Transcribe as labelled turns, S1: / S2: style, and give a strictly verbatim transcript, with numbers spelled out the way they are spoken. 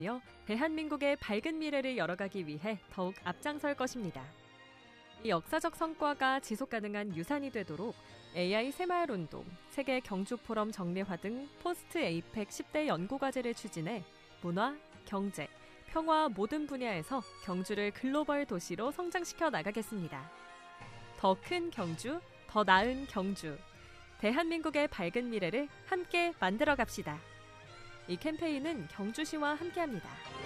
S1: 대한민국의 밝은 미래를 열어가기 위해 더욱 앞장설 것입니다. 이 역사적 성과가 지속가능한 유산이 되도록 에이아이 새마을운동, 세계 경주포럼 정례화 등 포스트 에이펙 십 대 연구과제를 추진해 문화, 경제, 평화 모든 분야에서 경주를 글로벌 도시로 성장시켜 나가겠습니다. 더 큰 경주, 더 나은 경주. 대한민국의 밝은 미래를 함께 만들어 갑시다. 이 캠페인은 경주시와 함께합니다.